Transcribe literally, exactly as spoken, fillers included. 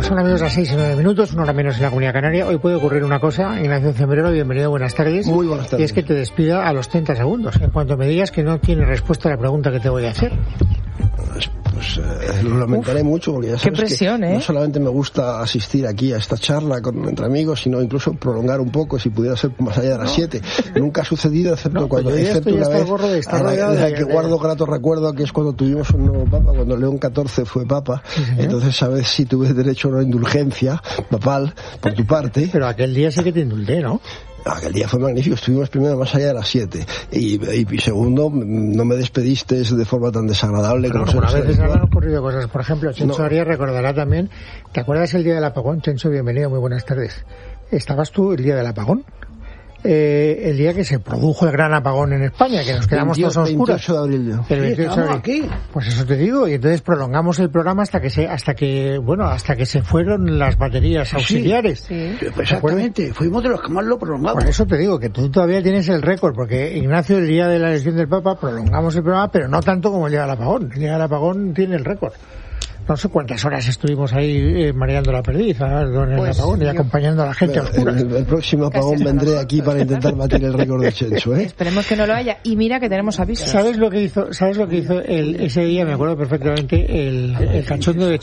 Son amigos las seis y nueve minutos, una hora menos en la Comunidad Canaria. Hoy puede ocurrir una cosa. Ignacio Cembrero, bienvenido, buenas tardes. Muy buenas tardes. Y es que te despida a los treinta segundos, en cuanto me digas que no tienes respuesta a la pregunta que te voy a hacer. Pues, pues eh, lo lamentaré Uf, mucho, porque ya sabes qué presión, que ¿eh? no solamente me gusta asistir aquí a esta charla con, entre amigos, sino incluso prolongar un poco, si pudiera ser más allá de las siete. No. Nunca ha sucedido, excepto no, cuando, pues excepto una vez, de a la, de la que guardo grato recuerdo, que es cuando tuvimos un nuevo papa, cuando León catorce fue papa. Sí, entonces sabes si tuve derecho a una indulgencia papal por tu parte. Pero aquel día sí que te indulté, ¿no? Aquel día fue magnífico, estuvimos primero más allá de las siete y, y, y segundo, no me despediste de forma tan desagradable. Pero como no, a veces han ocurrido cosas, por ejemplo, Chencho no. Arias recordará también, ¿te acuerdas el día del apagón? Chencho, bienvenido, muy buenas tardes. ¿Estabas tú el día del apagón? Eh, el día que se produjo el gran apagón en España, que nos quedamos todos a oscuras. veintiocho de abril. El veintiocho de abril. Aquí. Pues eso te digo, y entonces prolongamos el programa hasta que se, hasta que, bueno, hasta que se fueron las baterías auxiliares. Sí, sí. Pues exactamente, fuimos de los que más lo prolongamos. Por eso te digo que tú todavía tienes el récord, porque Ignacio, el día de la elección del Papa, prolongamos el programa, pero no tanto como el día del apagón. El día del apagón tiene el récord. No sé cuántas horas estuvimos ahí eh, mareando la perdiz, ¿sabes? En el pues, apagón y yo... acompañando a la gente a oscuras. El, el próximo apagón vendré aquí para intentar batir el récord de Chencho, ¿eh? Esperemos que no lo haya. Y mira que tenemos avisos. ¿Sabes lo que hizo? ¿Sabes lo que hizo el, ese día? Me acuerdo perfectamente el, el cachondo de